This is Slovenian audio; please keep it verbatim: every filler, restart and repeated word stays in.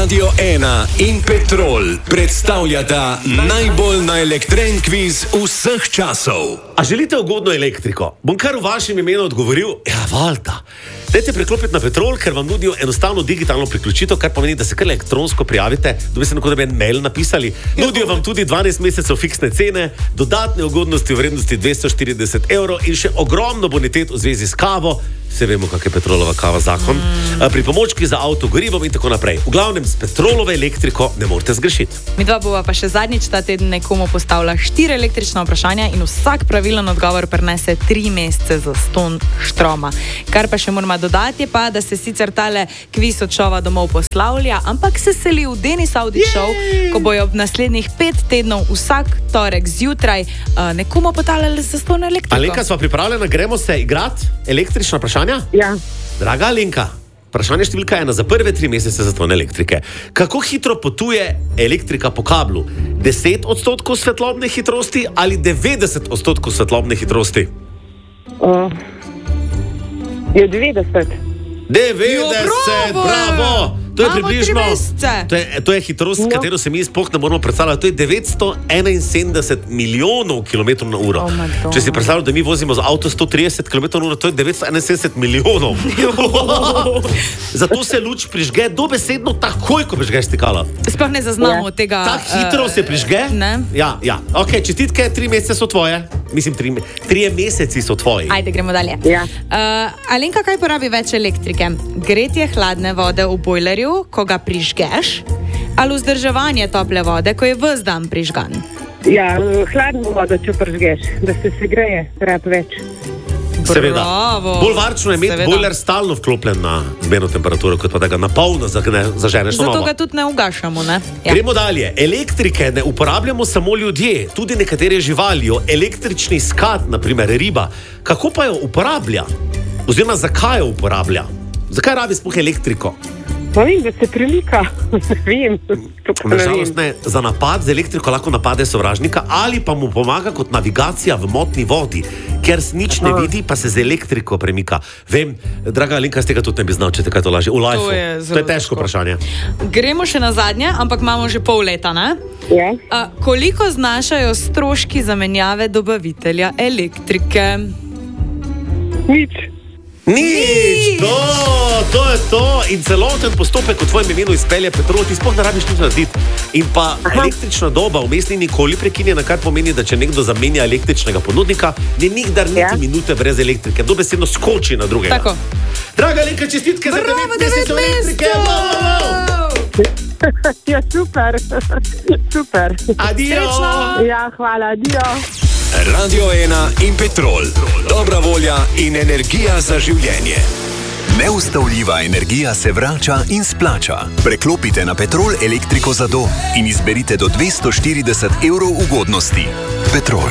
Radio ena in Petrol predstavljata najbolj naelektren kviz vseh časov. A želite ugodno elektriko? Bom kar v vašem imenu odgovoril, ja, valjda. Dajte preklopiti na Petrol, ker vam nudijo enostavno digitalno priključitev, kar pomeni, da se kar elektronsko prijavite, dobi se nekako, da bi en mail napisali. Nudijo vam tudi dvanajst mesecev fiksne cene, dodatne ugodnosti v vrednosti dvesto štirideset evrov in še ogromno bonitet v zvezi s kavo. Vse vemo, kak je Petrolova kava zakon. Mm. Pri pomočki za avto, gorivom in tako naprej. V glavnem, s Petrolove elektriko ne morete zgrešiti. Mi dva bova pa še zadnjič ta teden nekomu postavila štiri električna vprašanja in vsak pravilen odgovor prenese tri mesece za ston štroma. Kar pa še moramo dodati je pa, da se sicer tale kviz od šova domov poslavlja, ampak se seli v Denis Audi Show, ko bojo v naslednjih pet tednov vsak torek zjutraj uh, nekomu potalali za ston elektriko. Alenka, sva pripravljena, gremo se igrati električna vprašanja? Ja. Draga Alenka, vprašanje številka ena za prve tri mesece za ton elektrike. Kako hitro potuje elektrika po kablu? deset odstotkov svetlobne hitrosti ali devetdeset odstotkov svetlobne hitrosti? Uh, je devetdeset. devetdeset, Jo, bravo! bravo! To je Imamo približno, tri mesece. to je, to je hitrost, s No. katero se mi sploh ne moramo predstavljati. To je devetsto enainsedemdeset milijonov kilometrov na uro. Oh my God. Če si predstavljamo, da mi vozimo z avto sto trideset kilometrov na uro, to je devetsto enainsedemdeset milijonov. Zato se luč prižge dobesedno takoj, ko prižgeš stikalo. Sploh ne zaznamo Ja. tega. Tako hitro se prižge? Ne. Ja, ja. Ok, čestitke, tri mesece so tvoje. Mislim, tri, trije meseci so tvoji. Ajde, gremo dalje. Ja. Uh, Alenka, kaj porabi več elektrike? Gretje hladne vode v bojlerju, ko ga prižgeš, ali vzdrževanje tople vode, ko je ves dan prižgan? Ja, hladno vodo, če pržgeš, da se segreje, rab več. Seveda. Bravo. Bolj varčno je imeti Seveda. bojler stalno vklopljen na zmerno temperaturo, kot pa da ga na polno zagne- zaženeš na Zato novo. ga tudi ne ugašamo, ne? Ja. Gremo dalje. Elektrike ne uporabljamo samo ljudje, tudi nekatere živali. Električni skat, naprimer riba. Kako pa jo uporablja? Oziroma, zakaj jo uporablja? Zakaj rabi sploh elektriko? Pa vem, da se premika, vem. tukaj ne Nažalost vem. ne. Za napad z elektriko lahko napade sovražnika ali pa mu pomaga kot navigacija v motni vodi, ker s nič ne Aha. vidi, pa se z elektriko premika. Vem, draga Alenka, z tega tudi ne bi znal, če te kaj to laže. V lifeu. je To zelo je težko težko. vprašanje. Gremo še na zadnje, ampak imamo že pol leta, ne? Ja. Uh, koliko znašajo stroški zamenjave dobavitelja elektrike? Nič. Nič, to, to je to. In celoten postopek v tvojem imenu izpelje Petrol, ti sploh ne rabiš nič narediti. In pa Aha. električna doba vmes ni nikoli prekinjena, kar pomeni, da če nekdo zamenja električnega ponudnika, ni nikdar niti Ja. minute brez elektrike, dobesedno skoči na drugega. Tako. Draga Alenka, čestitke za Bravo, devet devet mesecev elektrike. Wow, wow, wow. Ja, super. super. Adijo. Srečno. Ja, hvala, adijo. Radio ena in Petrol. Dobra volja in energija za življenje. Neustavljiva energija se vrača in splača. Preklopite na Petrol elektriko za dom in izberite do dvesto štirideset evrov ugodnosti. Petrol.